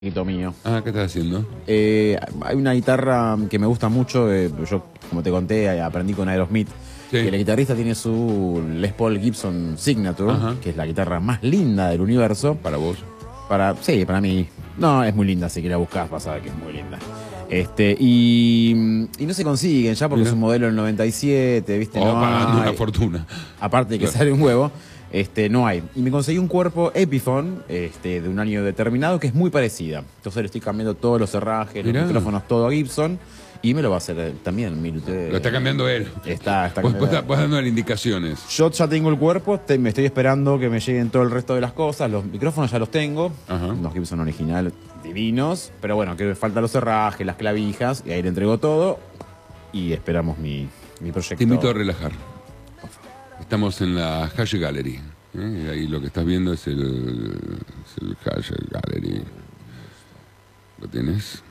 Mío. Ah, ¿qué estás haciendo? Hay una guitarra que me gusta mucho. Yo, como te conté, aprendí con Aerosmith. Sí. Que el guitarrista tiene su Les Paul Gibson Signature, Ajá. que es la guitarra más linda del universo. Para vos. Sí, para mí. No, es muy linda, si la buscás vas a ver que es muy linda. Y no se consiguen ya porque Mira. es un modelo del 97, ¿viste? Oh, No pagando hay. una fortuna. Aparte de que Claro. sale un huevo, no hay. Y me conseguí un cuerpo Epiphone, de un año determinado, que es muy parecida. Entonces le estoy cambiando todos los herrajes, Mirá. los micrófonos, todo a Gibson. Y me lo va a hacer él también, mire usted. Lo está cambiando él. Está Vos cambiando. estás dándole indicaciones. Yo ya tengo el cuerpo, me estoy esperando que me lleguen todo el resto de las cosas. Los micrófonos ya los tengo, Ajá. los Gibson original divinos. Pero bueno, que me faltan los herrajes, las clavijas, y ahí le entrego todo. Y esperamos mi proyecto. Te invito a relajar. Estamos en la Hash Gallery. Ahí lo que estás viendo es el Hash Gallery. ¿Lo tienes?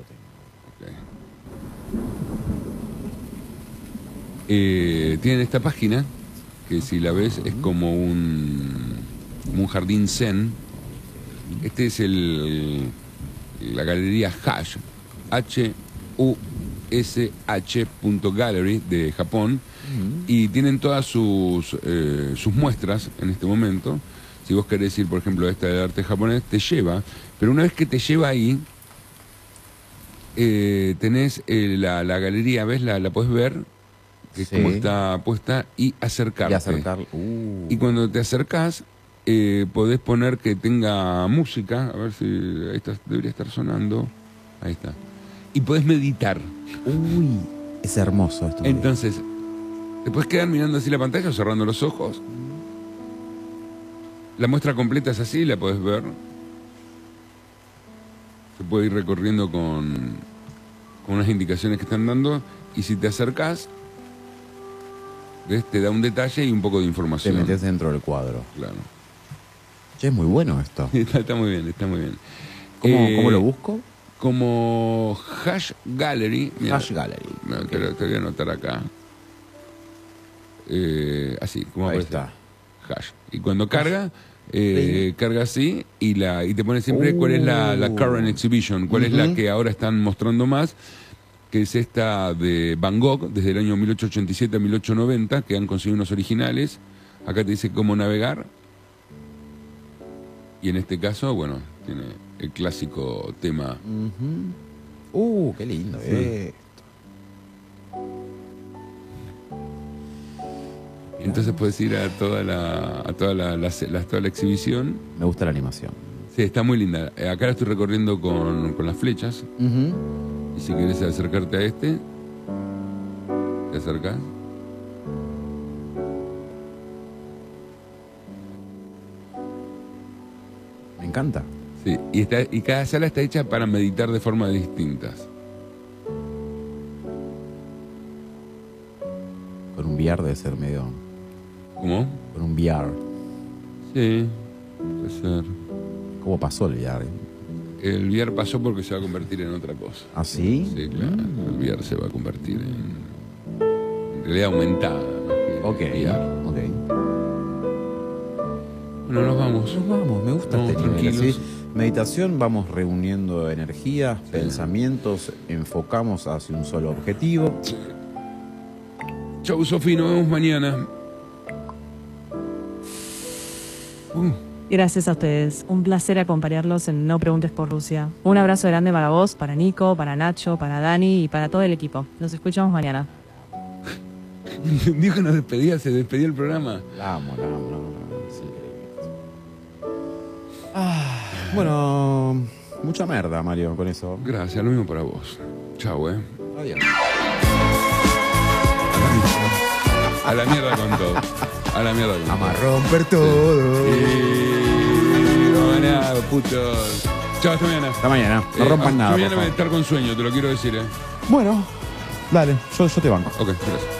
Tienen esta página que, si la ves, es como un jardín zen. Este es la galería Hash, HUSH.gallery de Japón, y tienen todas sus muestras en este momento. Si vos querés ir, por ejemplo, a esta de arte japonés, te lleva, pero una vez que te lleva ahí, tenés la galería, ¿ves? La podés ver, que es Sí. como está puesta, y acercarte. Y acercar. Y cuando te acercás, podés poner que tenga música, a ver si ahí debería estar sonando. Ahí está. Y podés meditar. Uy, es hermoso esto. Entonces, te puedes quedar mirando así la pantalla o cerrando los ojos. La muestra completa es así, la podés ver. Se puede ir recorriendo con unas indicaciones que están dando. Y si te acercás, ¿ves? Te da un detalle y un poco de Te información. metes dentro del cuadro. Claro. Che, es muy bueno esto. Está muy bien, está muy bien. ¿Cómo lo busco? Como Hash Gallery. Mira, Hash Gallery. mira, Ok. te voy a anotar acá. Así, como Ahí aparece. está. Hash. Y cuando carga, Sí. carga así y te pone siempre cuál es la current exhibition, cuál es la que ahora están mostrando más, que es esta de Van Gogh, desde el año 1887 a 1890, que han conseguido unos originales. Acá te dice cómo navegar. Y en este caso, bueno, tiene el clásico tema. Qué lindo. Sí. Entonces puedes ir a toda la exhibición. Me gusta la animación. Sí, está muy linda. Acá la estoy recorriendo con las flechas. Y si querés acercarte a te acercás. Me encanta. Sí, y cada sala está hecha para meditar de formas distintas. Con un VR debe ser medio. ¿Cómo? Con un VR. Sí, puede ser. ¿Cómo pasó el VR? El VR pasó porque se va a convertir en otra cosa. ¿Ah, sí? Sí, claro. El VR se va a convertir en realidad aumentada. Más que Ok. VR. Ok. Bueno, nos vamos. Nos vamos, me gusta Vamos este nivel. tranquilos. Así, meditación, vamos reuniendo energías, pensamientos, enfocamos hacia un solo objetivo. Chau, Sofi, nos vemos mañana. Gracias a ustedes. Un placer acompañarlos en No Preguntes por Rusia. Un abrazo grande para vos, para Nico, para Nacho, para Dani y para todo el equipo. Nos escuchamos mañana. Dijo que nos despedía, se despedió el programa. La amo. Es increíble. Bueno, mucha merda, Mario, con eso. Gracias, lo mismo para vos. Chau, Adiós. A la mierda con todo. A la mierda con todo. Vamos a romper todo. Ganado, putos. Chau, hasta mañana. Hasta mañana. No rompan nada. Mañana por voy a favor. estar con sueño, te lo quiero decir, Bueno, dale, yo te banco. Ok, gracias.